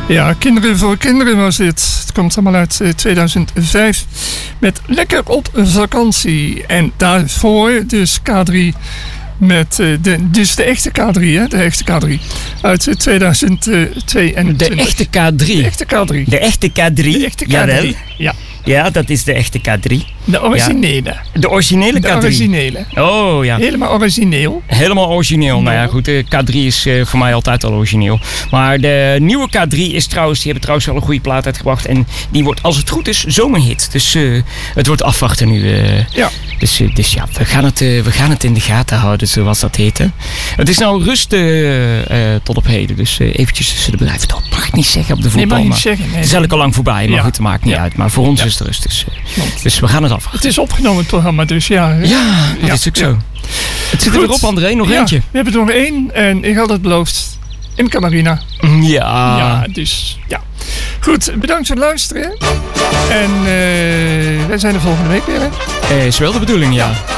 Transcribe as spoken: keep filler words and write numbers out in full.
Ja, Kinderen voor Kinderen was dit. Het komt allemaal uit uh, tweeduizend vijf. Met Lekker op vakantie. En daarvoor dus K drie. Met uh, de, dus de echte K drie, hè? De echte K drie. Uit uh, tweeduizend tweeëntwintig. De echte K drie. De echte K drie. De echte K drie? De echte K drie. Jawel. Ja. Ja, dat is de echte K drie. De originele. Ja. De originele K drie? De originele. Oh ja. Helemaal origineel. Helemaal origineel. No. Nou ja, goed, de K drie is uh, voor mij altijd al origineel. Maar de nieuwe K drie is trouwens, die hebben trouwens wel een goede plaat uitgebracht. En die wordt, als het goed is, zomerhit. Dus uh, het wordt afwachten nu. Uh, ja. Dus, uh, dus ja, we gaan, het, uh, we gaan het in de gaten houden, zoals dat heet. Hè. Het is nou rust uh, uh, tot op heden. Dus uh, eventjes tussen de bedrijven. Dat mag ik niet zeggen op de voetbal. Nee, mag je niet zeggen. Nee, het is eigenlijk al lang voorbij, maar ja. goed, het maakt niet ja. uit. Maar voor ons ja. is het rust. Dus, uh, dus we gaan het afwachten. Het is opgenomen, het programma, dus ja. Hè? Ja, dat ja. is ook zo. Ja. Het zit er weer op, André. Nog ja, eentje. We hebben er nog één en ik had het beloofd. In Camarina. Ja. Ja, dus ja. Goed, bedankt voor het luisteren. En uh, wij zijn er volgende week weer. Hè? Uh, is wel de bedoeling, ja.